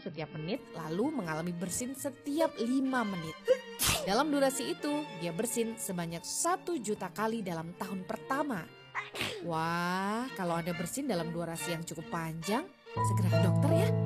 setiap menit lalu mengalami bersin setiap 5 menit. Dalam durasi itu, dia bersin sebanyak 1 juta kali dalam tahun pertama. Wah, kalau Anda bersin dalam durasi yang cukup panjang, segera ke dokter ya.